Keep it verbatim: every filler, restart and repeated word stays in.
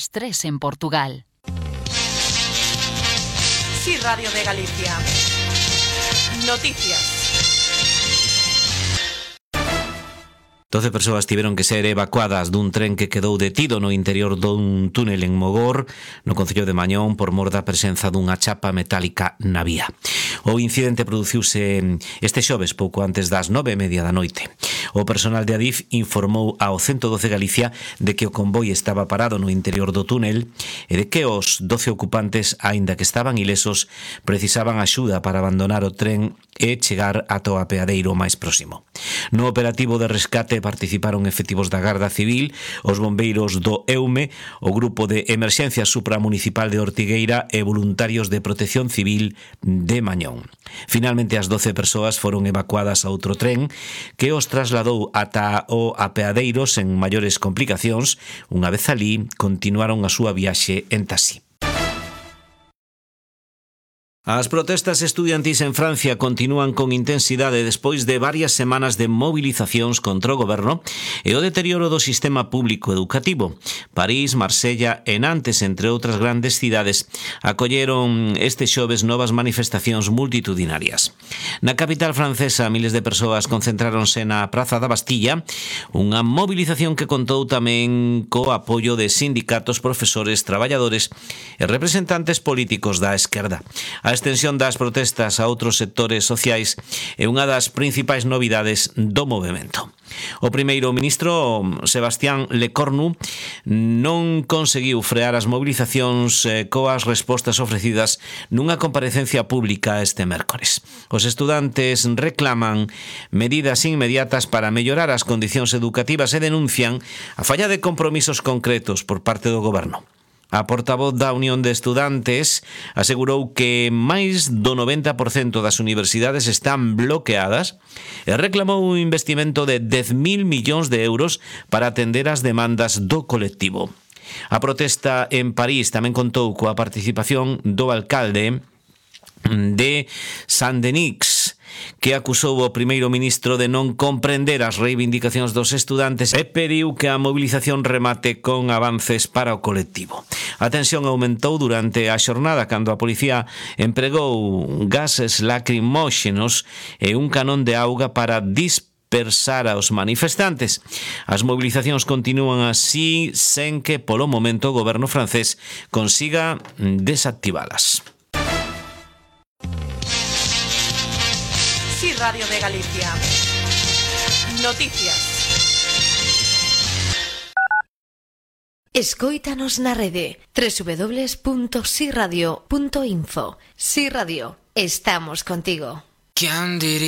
máis tres en Portugal. Sí, Radio de Galicia. Noticias. doce persoas tiveron que ser evacuadas dun tren que quedou detido no interior dun túnel en Mogor, no concello de Mañón, por mor da presenza dunha chapa metálica na vía. O incidente produciuse este xoves pouco antes das nove e media da noite. O personal de Adif informou ao ciento doce Galicia de que o convoi estaba parado no interior do túnel e de que os doce ocupantes, aínda que estaban ilesos, precisaban axuda para abandonar o tren e chegar ata o apeadeiro máis próximo. No operativo de rescate participaron efectivos da Garda Civil, os bombeiros do EUME, o Grupo de Emerxencia Supramunicipal de Ortigueira e voluntarios de Protección Civil de Mañón. Finalmente, as doce persoas foron evacuadas a outro tren que os trasladou ata o apeadeiro sen maiores complicacións. Unha vez alí, continuaron a súa viaxe en taxi. As protestas estudiantís en Francia continúan con intensidade despois de varias semanas de movilizacións contra o goberno e o deterioro do sistema público educativo. París, Marsella e Nantes, entre outras grandes cidades, acolleron este xoves novas manifestacións multitudinarias. Na capital francesa, miles de persoas concentráronse na Praza da Bastilla, unha movilización que contou tamén co apoio de sindicatos, profesores, traballadores e representantes políticos da esquerda. A extensión das protestas a outros sectores sociais é unha das principais novidades do movemento. O primeiro ministro, Sebastián Lecornu, non conseguiu frear as mobilizacións coas respostas ofrecidas nunha comparecencia pública este mércores. Os estudantes reclaman medidas inmediatas para mellorar as condicións educativas e denuncian a falla de compromisos concretos por parte do goberno. A portavoz da Unión de Estudantes asegurou que máis do noventa por cento das universidades están bloqueadas e reclamou un investimento de dez mil millóns de euros para atender as demandas do colectivo. A protesta en París tamén contou coa participación do alcalde de Saint-Denis, que acusou o primeiro ministro de non comprender as reivindicacións dos estudantes e pediu que a movilización remate con avances para o colectivo. A tensión aumentou durante a xornada cando a policía empregou gases lacrimóxenos e un canón de auga para dispersar aos manifestantes. As movilizacións continúan así sen que polo momento o goberno francés consiga desactivalas. Sí, Radio de Galicia. Noticias. Escóitanos na rede doble u doble u doble u punto si radio punto info. Si Radio, estamos contigo.